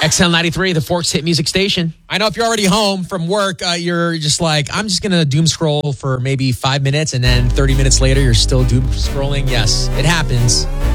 XL93, the Forks Hit Music Station. I know if you're already home from work, you're just like, I'm just going to doom scroll for maybe 5 minutes, and then 30 minutes later, you're still doom scrolling. Yes, it happens.